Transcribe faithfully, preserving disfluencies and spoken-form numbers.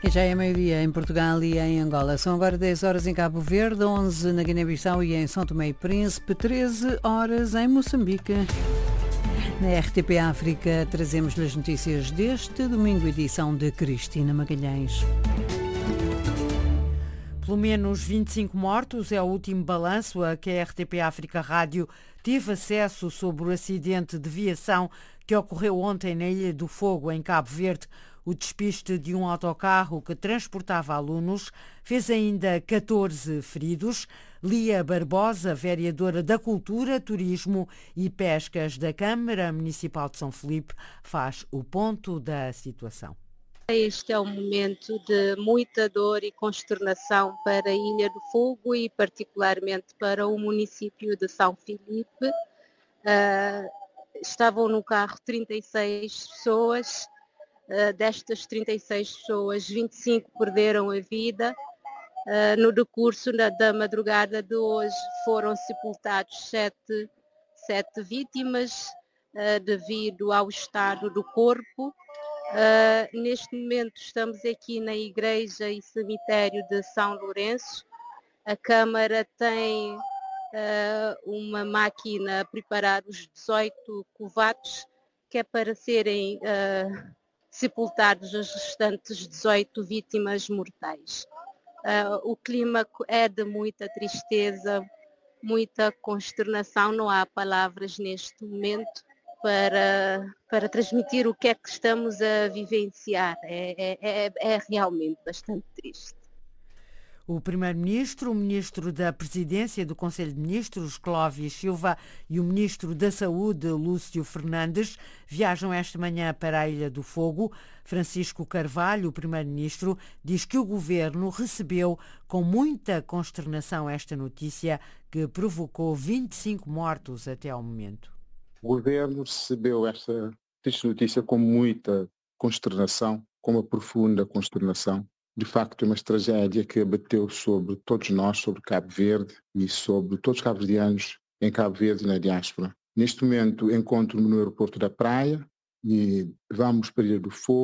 E já é meio-dia em Portugal e em Angola. São agora dez horas em Cabo Verde, onze na Guiné-Bissau e em São Tomé e Príncipe, treze horas em Moçambique. Na R T P África trazemos-lhe as notícias deste domingo, edição de Cristina Magalhães. Pelo menos vinte e cinco mortos é o último balanço a que a R T P África Rádio teve acesso sobre o acidente de viação que ocorreu ontem na Ilha do Fogo, em Cabo Verde. O despiste de um autocarro que transportava alunos fez ainda catorze feridos. Lia Barbosa, vereadora da Cultura, Turismo e Pescas da Câmara Municipal de São Filipe, faz o ponto da situação. Este é um momento de muita dor e consternação para a Ilha do Fogo e particularmente para o município de São Filipe. Uh, estavam no carro trinta e seis pessoas, uh, destas trinta e seis pessoas, vinte e cinco perderam a vida. Uh, no decurso da, da madrugada de hoje foram sepultados sete, sete vítimas uh, devido ao estado do corpo. Uh, neste momento estamos aqui na igreja e cemitério de São Lourenço. A Câmara tem uh, uma máquina a preparar os dezoito covatos, que é para serem uh, sepultados as restantes dezoito vítimas mortais. Uh, o clima é de muita tristeza, muita consternação, não há palavras neste momento para, para transmitir o que é que estamos a vivenciar. É, é, é realmente bastante triste. O Primeiro-Ministro, o Ministro da Presidência do Conselho de Ministros, Clóvis Silva, e o Ministro da Saúde, Lúcio Fernandes, viajam esta manhã para a Ilha do Fogo. Francisco Carvalho, o Primeiro-Ministro, diz que o Governo recebeu com muita consternação esta notícia que provocou vinte e cinco mortos até ao momento. O Governo recebeu esta triste notícia com muita consternação, com uma profunda consternação. De facto, é uma tragédia que abateu sobre todos nós, sobre Cabo Verde e sobre todos os cabo-verdianos em Cabo Verde e na diáspora. Neste momento, encontro-me no aeroporto da Praia e vamos para a Ilha do Fogo.